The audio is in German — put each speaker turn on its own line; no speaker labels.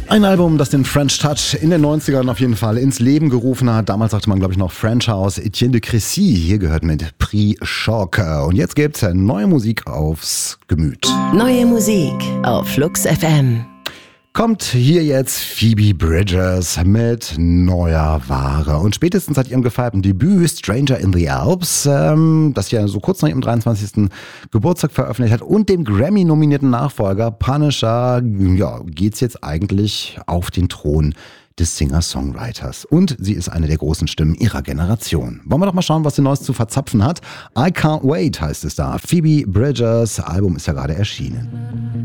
Ein Album, das den French Touch in den 90ern auf jeden Fall ins Leben gerufen hat. Damals sagte man, glaube ich, noch French House. Etienne de Crécy, hier gehört mit Prix Choc. Und jetzt gibt's neue Musik aufs Gemüt.
Neue Musik auf Flux FM.
Kommt hier jetzt Phoebe Bridgers mit neuer Ware. Und spätestens seit ihrem gefeierten Debüt Stranger in the Alps, das ja so kurz nach ihrem 23. Geburtstag veröffentlicht hat, und dem Grammy-nominierten Nachfolger Punisher, ja, geht's jetzt eigentlich auf den Thron des Singer-Songwriters. Und sie ist eine der großen Stimmen ihrer Generation. Wollen wir doch mal schauen, was sie Neues zu verzapfen hat. I Can't Wait heißt es da. Phoebe Bridgers Album ist ja gerade erschienen.